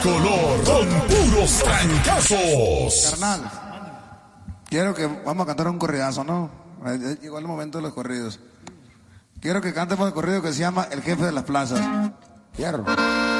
color con puros trancazos. Carnal, quiero que vamos a cantar un corridazo, ¿no? Llegó el momento de los corridos. Quiero que cantemos el corrido que se llama El Jefe de las Plazas. Fierro.